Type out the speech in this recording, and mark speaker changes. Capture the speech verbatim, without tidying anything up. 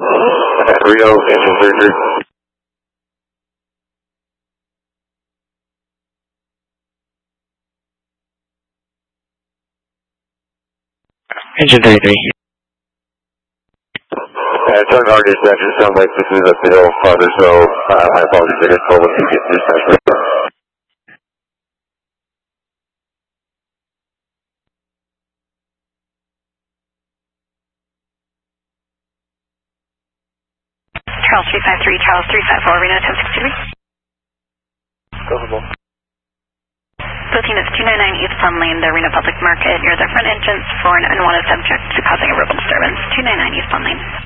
Speaker 1: Rio, engine surgery.
Speaker 2: Engine thirty-three.
Speaker 1: Uh, turn our dispatch, it sounds like this is up the hill farther, so uh, I apologize, I just told us to get dispatch.
Speaker 3: Charles three five three, Charles three five four, Reno ten sixty-three.
Speaker 1: Comfortable.
Speaker 3: Both units two nine nine East Plum Lane, the Reno Public Market, near the front entrance for an unwanted subject causing a verbal disturbance. two nine nine East Plum Lane.